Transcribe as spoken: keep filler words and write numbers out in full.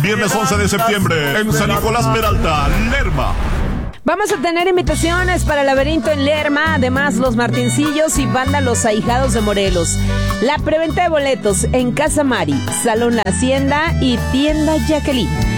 Viernes once de septiembre en San Nicolás Peralta, Lerma. Vamos a tener invitaciones para el Laberinto en Lerma, además los Martincillos y banda Los Ahijados de Morelos. La preventa de boletos en Casa Mari, Salón La Hacienda y Tienda Jacqueline.